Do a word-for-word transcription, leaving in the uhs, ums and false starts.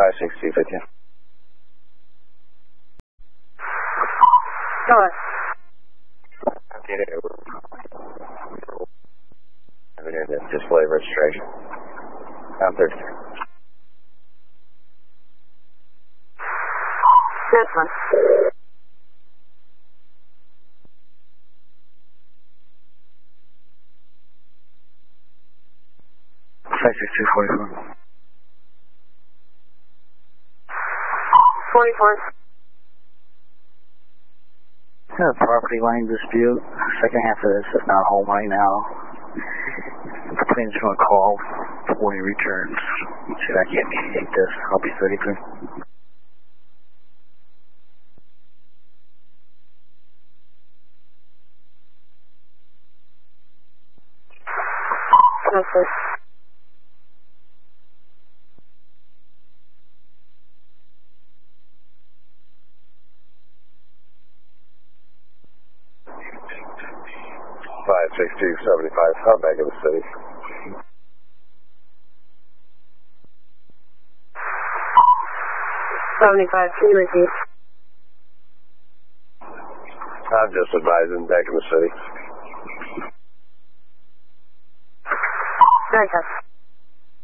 five six two with you. Go ahead. Display registration. Down thirty-three. Next one. five six two forty-four. forty-four. Yeah, property line dispute. Second half of this is not home right now. The plane's going to call before he returns. See if I can't mediate this. I'll be thirty-three. No, sir. five six two seventy-five, I'm back in the city. seventy-five, can you repeat? I'm just advising, back in the city. Very tough.